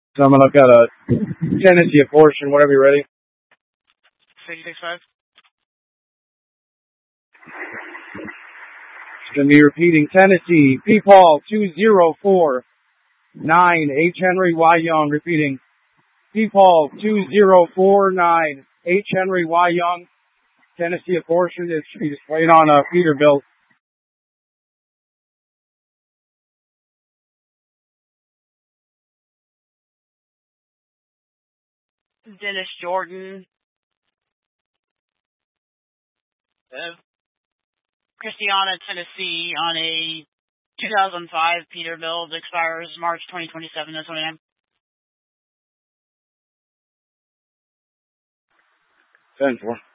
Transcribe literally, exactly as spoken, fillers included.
So I'm going to look at a Tennessee abortion, whenever you're ready. six six five. It's going to be repeating Tennessee, P. Paul two zero four nine, H. Henry Y. Young, repeating P. Paul two zero four nine, H. Henry Y. Young, Tennessee abortion. It's, he's playing on a Peterbilt. Dennis Jordan. Uh, Christiana, Tennessee, on a two thousand five Peterbilt, expires March twenty twenty-seven. That's twenty-nine. ten four.